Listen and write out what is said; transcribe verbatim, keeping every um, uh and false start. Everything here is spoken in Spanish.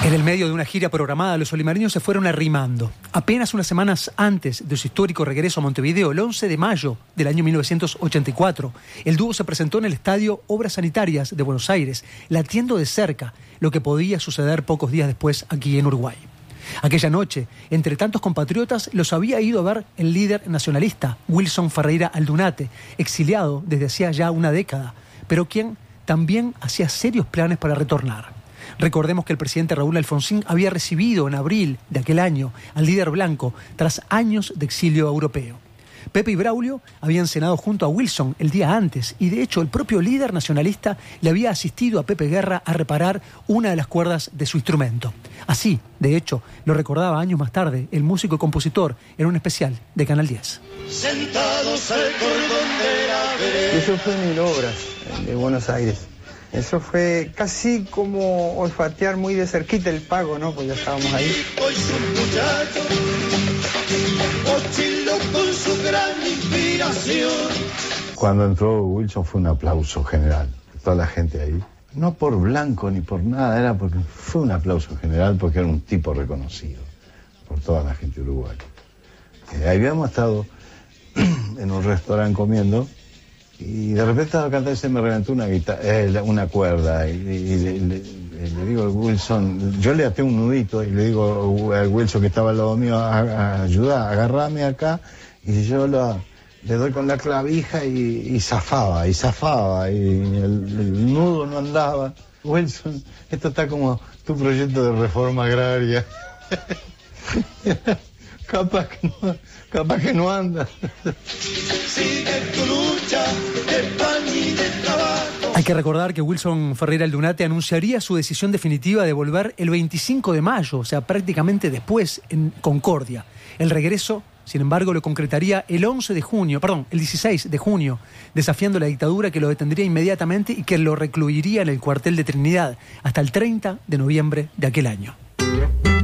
En el medio de una gira programada, los olimareños se fueron arrimando. Apenas unas semanas antes de su histórico regreso a Montevideo, el once de mayo del año mil novecientos ochenta y cuatro, el dúo se presentó en el estadio Obras Sanitarias de Buenos Aires, latiendo de cerca lo que podía suceder pocos días después aquí en Uruguay. Aquella noche, entre tantos compatriotas, los había ido a ver el líder nacionalista, Wilson Ferreira Aldunate, exiliado desde hacía ya una década, pero quien también hacía serios planes para retornar. Recordemos que el presidente Raúl Alfonsín había recibido en abril de aquel año al líder blanco tras años de exilio europeo. Pepe y Braulio habían cenado junto a Wilson el día antes y de hecho el propio líder nacionalista le había asistido a Pepe Guerra a reparar una de las cuerdas de su instrumento. Así, de hecho, lo recordaba años más tarde el músico y compositor en un especial de Canal diez. Sentados al cordón de la vereda. Eso fue en Mil Obras, de Buenos Aires. Eso fue casi como olfatear muy de cerquita el pago, ¿no? Pues ya estábamos ahí. Hoy un muchacho, Ochilo con su gran inspiración. Cuando entró Wilson fue un aplauso general, toda la gente ahí. No por blanco ni por nada, era porque fue un aplauso general porque era un tipo reconocido por toda la gente uruguaya. Eh, habíamos estado en un restaurante comiendo y de repente estaba cantando y se me reventó una guitarra, eh, una cuerda y, y, y le, le, le digo a Wilson, yo le até un nudito y le digo a Wilson que estaba al lado mío, a, a, ayuda, agarrame acá y yo lo, le doy con la clavija y, y zafaba, y zafaba y el, el nudo no andaba. Wilson, esto está como tu proyecto de reforma agraria. Capaz que no, capaz que no anda. Sigue tu lucha de pan y de trabajo. Hay que recordar que Wilson Ferreira Aldunate anunciaría su decisión definitiva de volver el veinticinco de mayo, o sea, prácticamente después, en Concordia. El regreso, sin embargo, lo concretaría el once de junio, perdón, el dieciséis de junio, desafiando la dictadura que lo detendría inmediatamente y que lo recluiría en el cuartel de Trinidad hasta el treinta de noviembre de aquel año.